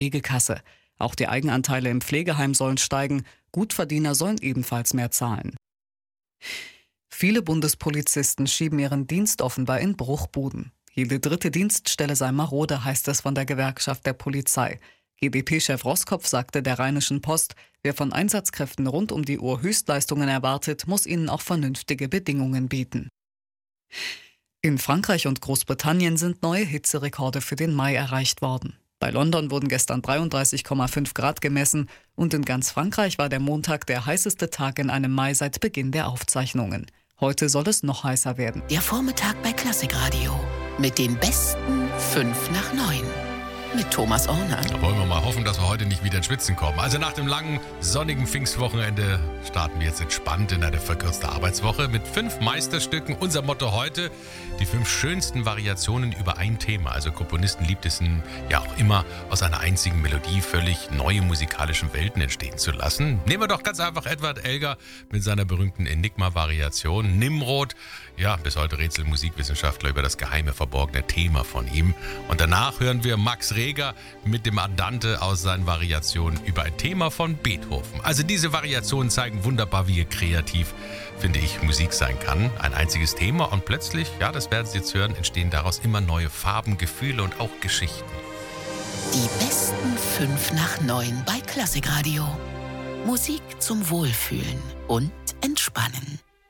Pflegekasse. Auch die Eigenanteile im Pflegeheim sollen steigen. Gutverdiener sollen ebenfalls mehr zahlen. Viele Bundespolizisten schieben ihren Dienst offenbar in Bruchbuden. Jede dritte Dienststelle sei marode, heißt es von der Gewerkschaft der Polizei. GdP-Chef Roskopf sagte der Rheinischen Post, wer von Einsatzkräften rund um die Uhr Höchstleistungen erwartet, muss ihnen auch vernünftige Bedingungen bieten. In Frankreich und Großbritannien sind neue Hitzerekorde für den Mai erreicht worden. Bei London wurden gestern 33,5 Grad gemessen und in ganz Frankreich war der Montag der heißeste Tag in einem Mai seit Beginn der Aufzeichnungen. Heute soll es noch heißer werden. Der Vormittag bei Klassikradio mit den besten 5 nach 9. Mit Thomas Orner. Da wollen wir mal hoffen, dass wir heute nicht wieder ins Schwitzen kommen. Also nach dem langen, sonnigen Pfingstwochenende starten wir jetzt entspannt in eine verkürzte Arbeitswoche mit 5 Meisterstücken. Unser Motto heute, die 5 schönsten Variationen über ein Thema. Also Komponisten liebt es ja auch immer, aus einer einzigen Melodie völlig neue musikalische Welten entstehen zu lassen. Nehmen wir doch ganz einfach Edward Elgar mit seiner berühmten Enigma-Variation Nimrod. Ja, bis heute rätseln Musikwissenschaftler über das geheime, verborgene Thema von ihm. Und danach hören wir Max Reger mit dem Andante aus seinen Variationen über ein Thema von Beethoven. Also diese Variationen zeigen wunderbar, wie kreativ, finde ich, Musik sein kann. Ein einziges Thema und plötzlich, ja, das werden Sie jetzt hören, entstehen daraus immer neue Farben, Gefühle und auch Geschichten. Die besten 5 nach 9 bei Klassikradio. Musik zum Wohlfühlen und Entspannen.